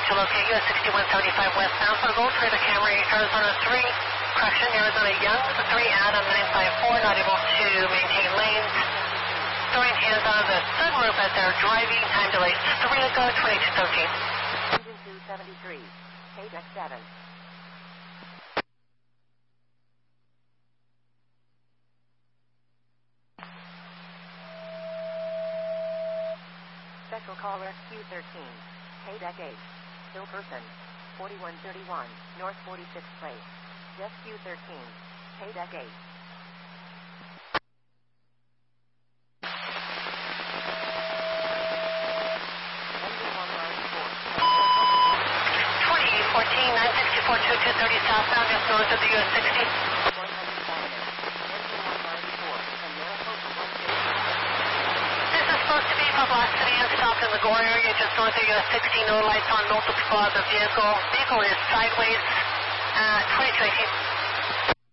to locate US 6175 westbound for Gold Trader Camry, Arizona 3. Correction, Arizona Young 3 Adam 954, not able to maintain lanes. Throwing hands on the sunroof as they're driving. Time delay 3 ago, 2213. Engine 273, KDEX 7. Special call rescue 13, KDEC 8, still person, 4131, North 46th Place, rescue 13, KDEC 8. Southbound, just north of the US 60. 100 Saturday, engine 194, from Maricopa 150. This is supposed to be publicity and stopped in the Gore area, just north of US 60. No lights on, multiple spots of vehicle. Vehicle is sideways, 2218.